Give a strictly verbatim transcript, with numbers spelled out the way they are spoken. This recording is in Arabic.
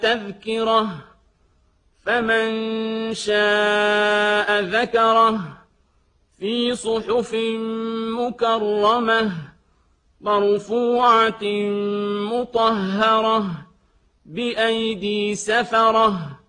تذكرة فمن شاء ذكره في صحف مكرمة مرفوعة مطهرة بأيدي سفرة